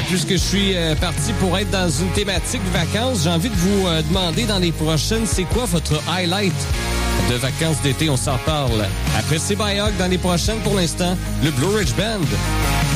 puisque je suis parti pour être dans une thématique vacances, j'ai envie de vous demander dans les prochaines, c'est quoi votre highlight de vacances d'été? On s'en parle après CBY Hawk dans les prochaines. Pour l'instant, le Blue Ridge Band.